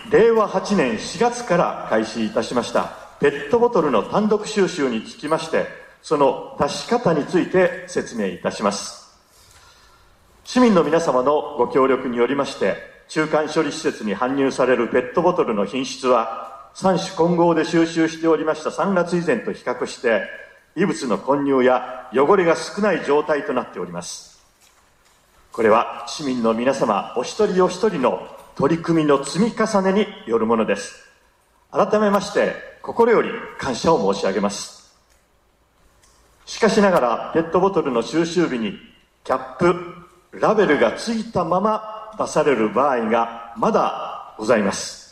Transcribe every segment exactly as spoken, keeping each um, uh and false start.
れいわはちねんしがつから開始いたしましたペットボトルの単独収集につきまして、その出し方について説明いたします。市民の皆様のご協力によりまして、中間処理施設に搬入されるペットボトルの品質は、三種混合で収集しておりましたさんがつ以前と比較して、異物の混入や汚れが少ない状態となっております。これは市民の皆様お一人お一人の取り組みの積み重ねによるものです。改めまして心より感謝を申し上げます。しかしながらペットボトルの収集日にキャップ、ラベルがついたまま出される場合がまだございます。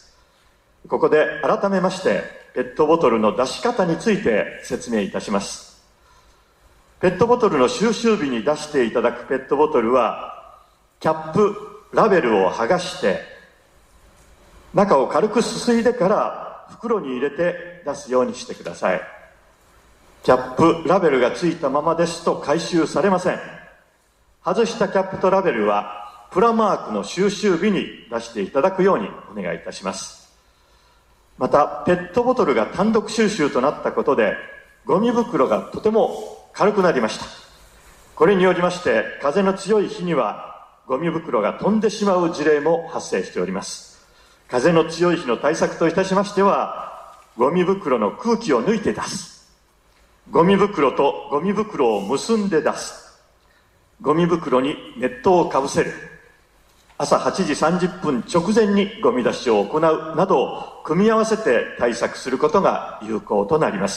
ここで改めましてペットボトルの出し方について説明いたします。ペットボトルの収集日に出していただくペットボトルは、キャップ、ラベルを剥がして中を軽くすすいでから袋に入れて出すようにしてください。キャップ、ラベルがついたままですと回収されません。外したキャップとラベルはプラマークの収集日に出していただくようにお願いいたします。またペットボトルが単独収集となったことでゴミ袋がとても軽くなりました。これによりまして風の強い日にはゴミ袋が飛んでしまう事例も発生しております。風の強い日の対策といたしましては、ゴミ袋の空気を抜いて出す、ゴミ袋とゴミ袋を結んで出す、ゴミ袋にネットをかぶせる、朝はちじさんじゅっぷん直前にゴミ出しを行うなどを組み合わせて対策することが有効となります。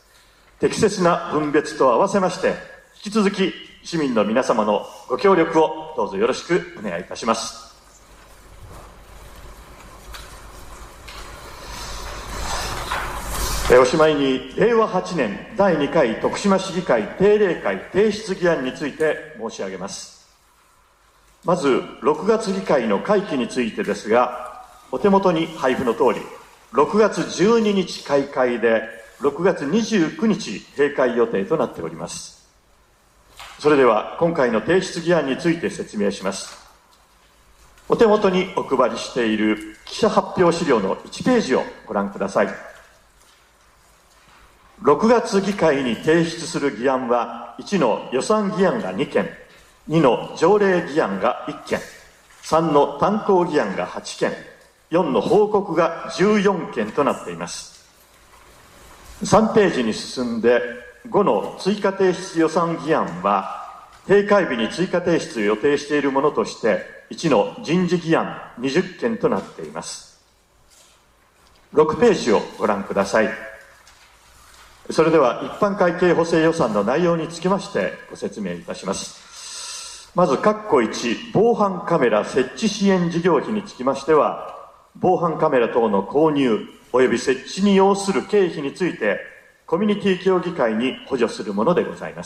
適切な分別と合わせまして、引き続き市民の皆様のご協力をどうぞよろしくお願いいたします。おしまいに、れいわはちねんだいにかい徳島市議会定例会提出議案について申し上げます。まず、ろくがつ議会の会期についてですが、お手元に配布のとおり、ろくがつじゅうににち開会で、ろくがつにじゅうくにち閉会予定となっております。それでは、今回の提出議案について説明します。お手元にお配りしている記者発表資料のいちページをご覧ください。ろくがつ議会に提出する議案は、いちの予算議案がにけん、にの条例議案がいっけん、さんの単行議案がはちけん、よんの報告がじゅうよんけんとなっています。さんページに進んで、ごの追加提出予算議案は、閉会日に追加提出を予定しているものとして、いちの人事議案にじゅっけんとなっています。ろくページをご覧ください。それでは一般会計補正予算の内容につきましてご説明いたします。まず、括弧いち、防犯カメラ設置支援事業費につきましては、防犯カメラ等の購入及び設置に要する経費について、コミュニティ協議会に補助するものでございます。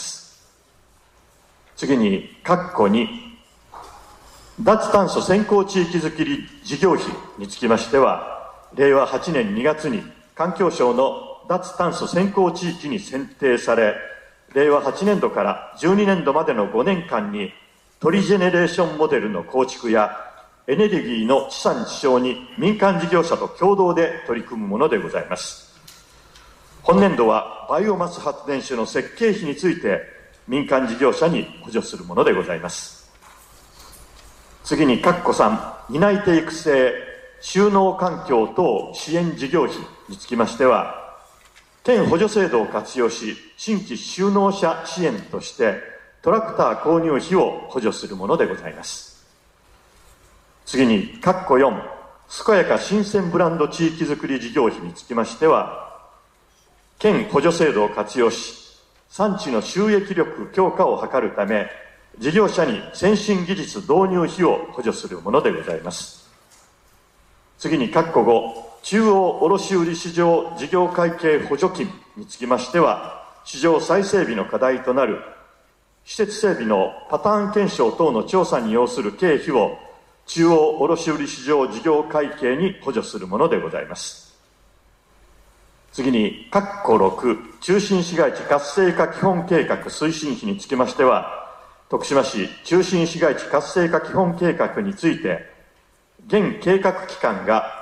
次に、括弧に、脱炭素先行地域づくり事業費につきましては、れいわはちねんにがつに環境省の脱炭素先行地域に選定され、れいわはちねんどからじゅうにねんどまでのごねんかんに、トリジェネレーションモデルの構築や、エネルギーの地産地消に民間事業者と共同で取り組むものでございます。本年度はバイオマス発電所の設計費について民間事業者に補助するものでございます。次に、括弧さん、担い手育成、就農環境等支援事業費につきましては、県補助制度を活用し、新規就農者支援として、トラクター購入費を補助するものでございます。次に、括弧よん、健やか新鮮ブランド地域づくり事業費につきましては、県補助制度を活用し、産地の収益力強化を図るため、事業者に先進技術導入費を補助するものでございます。次に、括弧ご、中央卸売市場事業会計補助金につきましては、市場再整備の課題となる施設整備のパターン検証等の調査に要する経費を中央卸売市場事業会計に補助するものでございます。次に、括弧ろく、中心市街地活性化基本計画推進費につきましては、徳島市中心市街地活性化基本計画について、現計画期間が